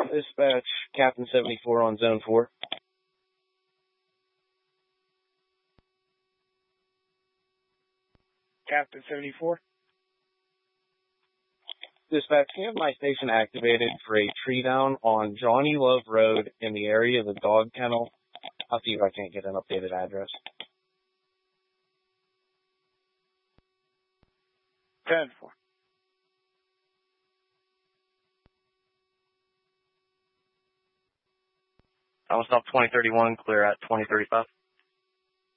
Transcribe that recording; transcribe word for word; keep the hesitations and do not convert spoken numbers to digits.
Dispatch, Captain seventy-four on Zone four. Captain seventy-four. Dispatch, can you have my station activated for a tree down on Johnny Love Road in the area of the dog kennel? I'll see if I can't get an updated address. ten four. I'll stop twenty thirty-one, clear at twenty thirty-five.